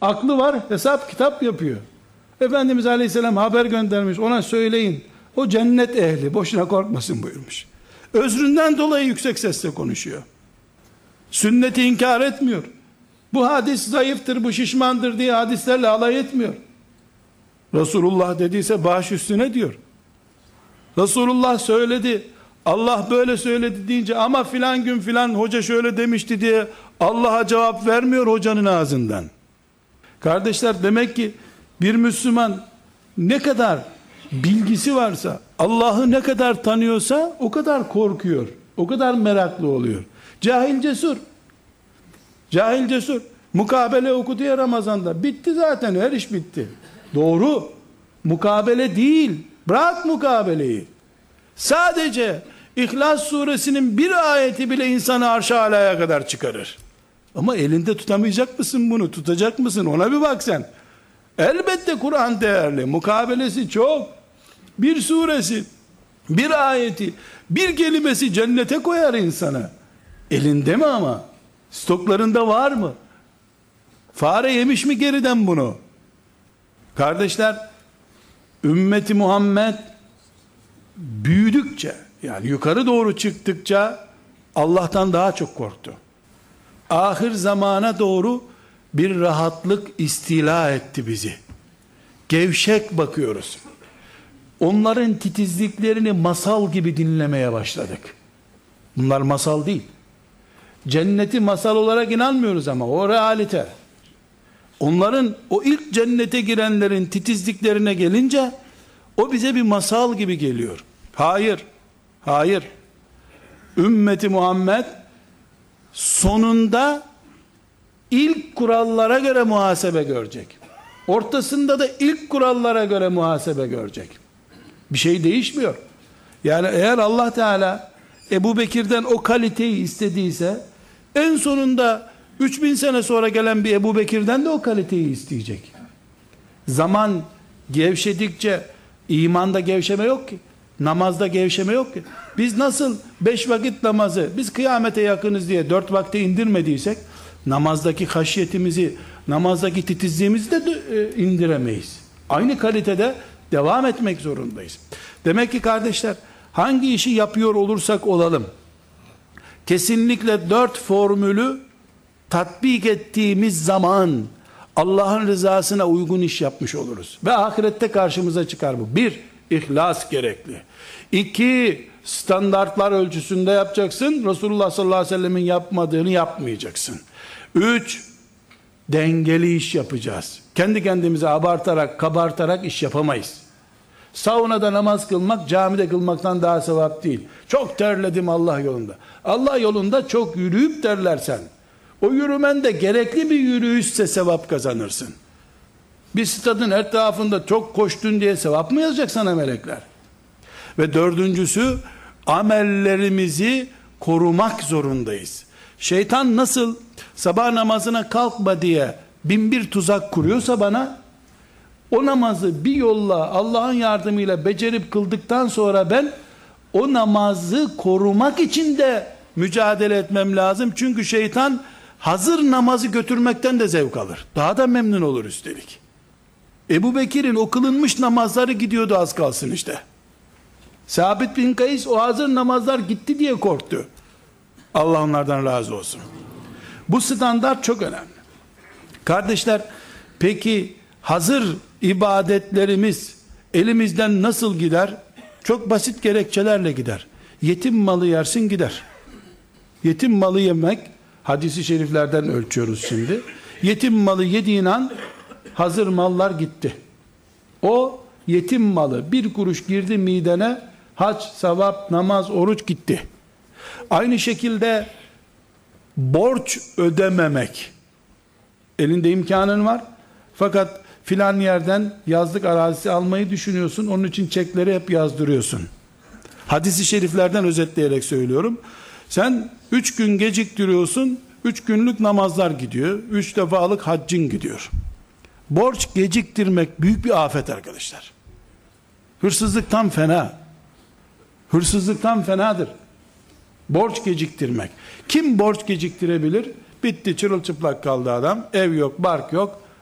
Aklı var, hesap kitap yapıyor. Efendimiz Aleyhisselam haber göndermiş, ona söyleyin. O cennet ehli, boşuna korkmasın buyurmuş. Özründen dolayı yüksek sesle konuşuyor. Sünneti inkar etmiyor. Bu hadis zayıftır, bu şişmandır diye hadislerle alay etmiyor. Resulullah dediyse baş üstüne diyor. Resulullah söyledi, Allah böyle söyledi deyince ama filan gün filan hoca şöyle demişti diye Allah'a cevap vermiyor hocanın ağzından. Kardeşler, demek ki bir Müslüman ne kadar bilgisi varsa, Allah'ı ne kadar tanıyorsa o kadar korkuyor, o kadar meraklı oluyor. Cahil cesur. Cahil cesur. Mukabele okudu ya Ramazan'da. Bitti zaten, her iş bitti. Doğru. Mukabele değil. Bırak mukabeleyi. Sadece İhlas suresinin bir ayeti bile insanı arş-ı alaya kadar çıkarır. Ama elinde tutamayacak mısın bunu? Tutacak mısın? Ona bir bak sen. Elbette Kur'an değerli. Mukabelesi çok. Bir suresi, bir ayeti, bir kelimesi cennete koyar insana. Elinde mi ama? Stoklarında var mı? Fare yemiş mi geriden bunu? Kardeşler, ümmeti Muhammed büyüdükçe, yani yukarı doğru çıktıkça Allah'tan daha çok korktu. Ahir zamana doğru bir rahatlık istila etti bizi. Gevşek bakıyoruz. Onların titizliklerini masal gibi dinlemeye başladık. Bunlar masal değil. Cenneti masal olarak inanmıyoruz ama o realite. Onların, o ilk cennete girenlerin titizliklerine gelince o bize bir masal gibi geliyor. Hayır. Hayır. Ümmeti Muhammed sonunda ilk kurallara göre muhasebe görecek. Ortasında da ilk kurallara göre muhasebe görecek. Bir şey değişmiyor. Yani eğer Allah Teala Ebu Bekir'den o kaliteyi istediyse, en sonunda 3000 sene sonra gelen bir Ebu Bekir'den de o kaliteyi isteyecek. Zaman gevşedikçe imanda gevşeme yok ki. Namazda gevşeme yok ki. Biz nasıl 5 vakit namazı, biz kıyamete yakınız diye 4 vakte indirmediysek, namazdaki haşyetimizi, namazdaki titizliğimizi de indiremeyiz. Aynı kalitede devam etmek zorundayız. Demek ki kardeşler, hangi işi yapıyor olursak olalım, kesinlikle 4 formülü tatbik ettiğimiz zaman Allah'ın rızasına uygun iş yapmış oluruz. Ve ahirette karşımıza çıkar bu. 1. İhlas gerekli. 2. Standartlar ölçüsünde yapacaksın. Resulullah sallallahu aleyhi ve sellemin yapmadığını yapmayacaksın. 3. Dengeli iş yapacağız. Kendi kendimize abartarak, kabartarak iş yapamayız. Saunada namaz kılmak, camide kılmaktan daha sevap değil. Çok terledim Allah yolunda. Allah yolunda çok yürüyüp terlersen, o yürümen de gerekli bir yürüyüşse sevap kazanırsın. Bir stadın etrafında çok koştun diye sevap mı yazacak sana melekler? Ve 4. amellerimizi korumak zorundayız. Şeytan nasıl sabah namazına kalkma diye 1001 tuzak kuruyorsa bana, o namazı bir yolla Allah'ın yardımıyla becerip kıldıktan sonra ben o namazı korumak için de mücadele etmem lazım. Çünkü şeytan hazır namazı götürmekten de zevk alır. Daha da memnun olur üstelik. Ebu Bekir'in o kılınmış namazları gidiyordu az kalsın işte. Sabit bin Kays o hazır namazlar gitti diye korktu. Allah onlardan razı olsun. Bu standart çok önemli. Kardeşler, peki hazır ibadetlerimiz elimizden nasıl gider? Çok basit gerekçelerle gider. Yetim malı yersin gider. Yetim malı yemek, hadisi şeriflerden ölçüyoruz şimdi. Yetim malı yediğin an hazır mallar gitti. O yetim malı 1 kuruş girdi midene, hac, sevap, namaz, oruç gitti. Aynı şekilde borç ödememek. Elinde imkanın var. Fakat filan yerden yazlık arazisi almayı düşünüyorsun. Onun için çekleri hep yazdırıyorsun. Hadis-i şeriflerden özetleyerek söylüyorum. Sen 3 gün geciktiriyorsun. 3 günlük namazlar gidiyor. 3 defalık haccın gidiyor. Borç geciktirmek büyük bir afet arkadaşlar. Hırsızlıktan fena. Hırsızlıktan fenadır. Borç geciktirmek. Kim borç geciktirebilir? Bitti, çırılçıplak kaldı adam. Ev yok, bark yok.